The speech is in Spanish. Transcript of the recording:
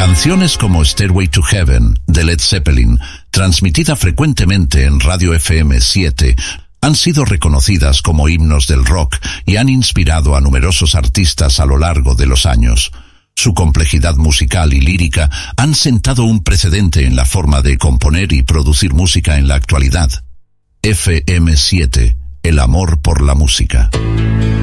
Canciones como Stairway to Heaven de Led Zeppelin, transmitida frecuentemente en Radio FM 7, han sido reconocidas como himnos del rock y han inspirado a numerosos artistas a lo largo de los años. Su complejidad musical y lírica han sentado un precedente en la forma de componer y producir música en la actualidad. FM 7, el amor por la música.